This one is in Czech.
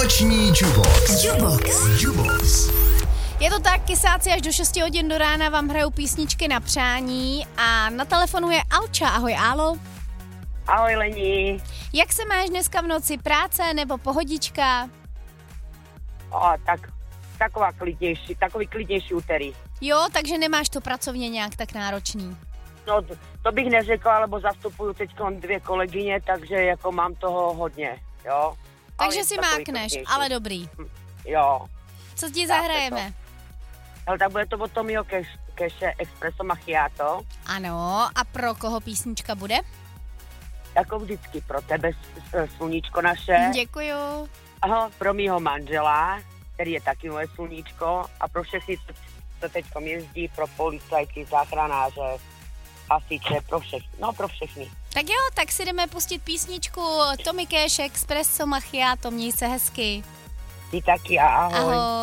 Noční Jubox. Jubox. Je to tak, kysáci, až do 6 hodin do rána vám hrajou písničky na přání a na telefonu je Alča. Ahoj, Álo. Ahoj, Lení. Jak se máš dneska v noci? Práce nebo pohodička? Takový klidnější úterý. Jo, takže nemáš to pracovně nějak tak náročný. No, to bych neřekla, lebo zastupuju teď 2 kolegyně, takže jako mám toho hodně, jo. Takže si mákneš, ale dobrý. Jo. Co ti zahrajeme? Ale tak bude to od Tommyho Cashe Espresso Macchiato. Ano, a pro koho písnička bude? Jako vždycky pro tebe, sluníčko naše. Děkuju. Aha, pro mýho manžela, který je taky moje sluníčko, a pro všechny, co teď jezdí, pro policajky, záchranáře, hasiče, pro všechny. Tak jo, tak si jdeme pustit písničku Tommy Cash Espresso Macchiato, měj se hezky. Ty taky a ahoj. Ahoj.